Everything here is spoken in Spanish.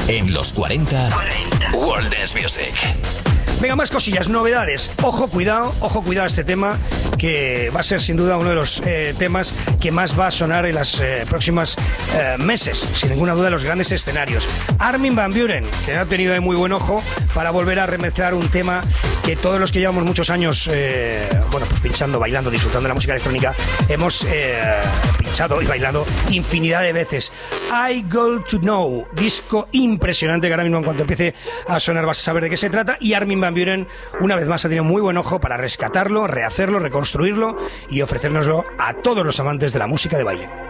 En los 40 World Dance Music. Venga, más cosillas, novedades. Ojo, cuidado este tema, que va a ser sin duda uno de los temas que más va a sonar en las próximas meses, sin ninguna duda, en los grandes escenarios. Armin van Buuren, que ha tenido de muy buen ojo para volver a remezclar un tema que todos los que llevamos muchos años, pues pinchando, bailando, disfrutando de la música electrónica, hemos pinchado y bailado infinidad de veces. I Got to Know, disco impresionante que ahora mismo en cuanto empiece a sonar vas a saber de qué se trata, y Armin van Buuren una vez más ha tenido muy buen ojo para rescatarlo, rehacerlo, reconstruirlo y ofrecérnoslo a todos los amantes de la música de baile.